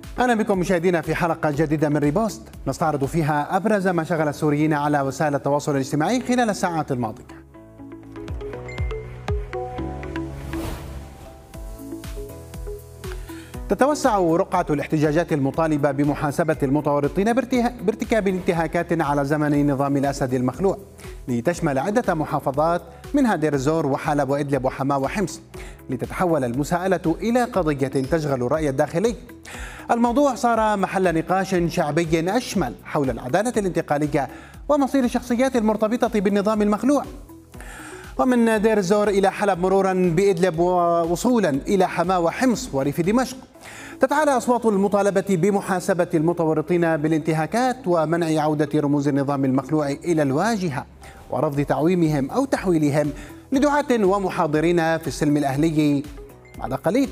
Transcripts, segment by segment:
أهلا بكم مشاهدينا في حلقة جديدة من ريبوست نستعرض فيها أبرز ما شغل السوريين على وسائل التواصل الاجتماعي خلال الساعات الماضية. تتوسع رقعة الاحتجاجات المطالبة بمحاسبة المتورطين بارتكاب انتهاكات على زمن نظام الأسد المخلوع، لتشمل عدة محافظات منها دير الزور وحلب وإدلب وحماة وحمص، لتتحول المساءلة إلى قضية تشغل الرأي الداخلي. الموضوع صار محل نقاش شعبي أشمل حول العدالة الانتقالية ومصير الشخصيات المرتبطة بالنظام المخلوع، ومن دير الزور إلى حلب مرورا بإدلب ووصولا إلى حماة وحمص وريف دمشق. تتعالى أصوات المطالبة بمحاسبة المتورطين بالانتهاكات ومنع عودة رموز النظام المخلوع إلى الواجهة ورفض تعويمهم أو تحويلهم لدعاة ومحاضرين في السلم الأهلي بعد قليل.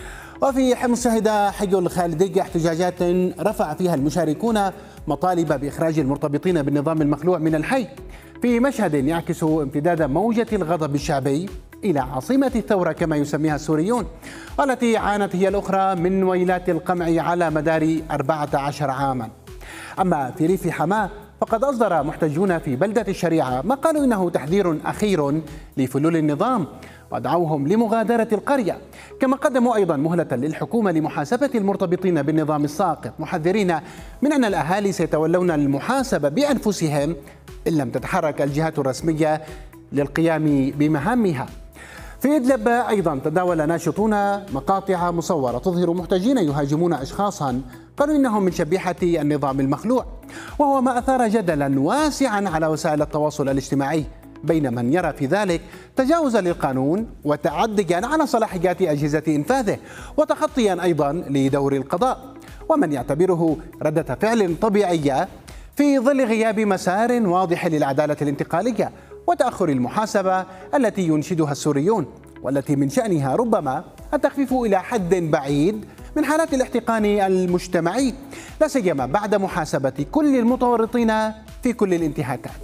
وفي حمص شهد حي الخالدية احتجاجات رفع فيها المشاركون مطالب بإخراج المرتبطين بالنظام المخلوع من الحي، في مشهد يعكس امتداد موجة الغضب الشعبي إلى عاصمة الثورة كما يسميها السوريون، والتي عانت هي الأخرى من ويلات القمع على مدار 14 عاما. أما في ريف حماة فقد أصدر محتجون في بلدة الشريعة ما قالوا إنه تحذير أخير لفلول النظام ودعوهم لمغادرة القرية، كما قدموا أيضا مهلة للحكومة لمحاسبة المرتبطين بالنظام الساقط، محذرين من أن الأهالي سيتولون المحاسبة بأنفسهم إن لم تتحرك الجهات الرسمية للقيام بمهامها. في إدلب أيضا تداول ناشطون مقاطع مصورة تظهر محتجين يهاجمون أشخاصا قالوا إنهم من شبيحة النظام المخلوع، وهو ما أثار جدلا واسعا على وسائل التواصل الاجتماعي بين من يرى في ذلك تجاوزا للقانون وتعديا على صلاحيات أجهزة إنفاذه وتخطيا أيضا لدور القضاء، ومن يعتبره ردة فعل طبيعية في ظل غياب مسار واضح للعدالة الانتقالية وتأخر المحاسبة التي ينشدها السوريون، والتي من شأنها ربما التخفيف إلى حد بعيد من حالات الاحتقان المجتمعي، لا سيما بعد محاسبة كل المتورطين في كل الانتهاكات.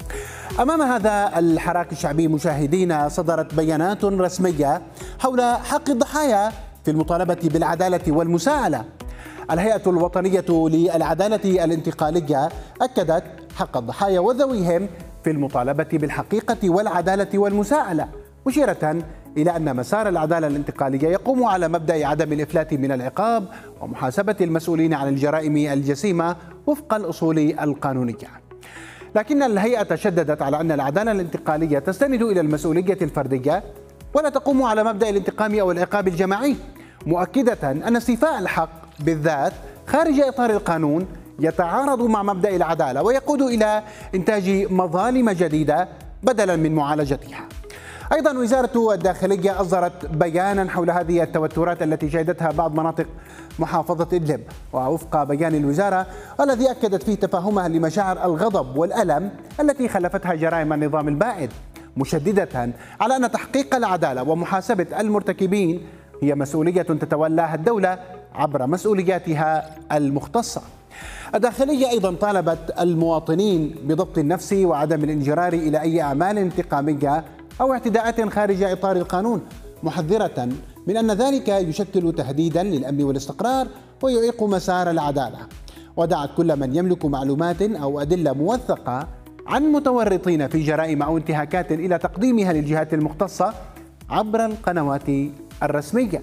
أمام هذا الحراك الشعبي مشاهدينا صدرت بيانات رسمية حول حق الضحايا في المطالبة بالعدالة والمساءلة. الهيئة الوطنية للعدالة الانتقالية أكدت حق الضحايا وذويهم في المطالبة بالحقيقة والعدالة والمساءلة، مشيرة إلى أن مسار العدالة الانتقالية يقوم على مبدأ عدم الإفلات من العقاب ومحاسبة المسؤولين عن الجرائم الجسيمة وفق الأصول القانونية. لكن الهيئة شددت على أن العدالة الانتقالية تستند إلى المسؤولية الفردية ولا تقوم على مبدأ الانتقام أو العقاب الجماعي، مؤكدة أن استيفاء الحق بالذات خارج إطار القانون يتعارض مع مبدأ العدالة ويقود إلى إنتاج مظالم جديدة بدلا من معالجتها. أيضا وزارة الداخلية أصدرت بيانا حول هذه التوترات التي شهدتها بعض مناطق محافظة إدلب، ووفق بيان الوزارة الذي أكدت فيه تفاهمها لمشاعر الغضب والألم التي خلفتها جرائم النظام البائد، مشددة على أن تحقيق العدالة ومحاسبة المرتكبين هي مسؤولية تتولاها الدولة عبر مسؤولياتها المختصة. الداخلية أيضا طالبت المواطنين بضبط النفس وعدم الانجرار إلى أي أعمال انتقامية أو اعتداءات خارج إطار القانون، محذرة من أن ذلك يشكل تهديدا للأمن والاستقرار ويعيق مسار العدالة، ودعت كل من يملك معلومات أو أدلة موثقة عن متورطين في جرائم أو انتهاكات إلى تقديمها للجهات المختصة عبر القنوات الرسمية.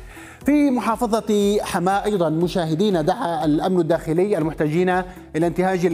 في محافظة حماة أيضا مشاهدين دعا الأمن الداخلي المحتجين إلى انتهاج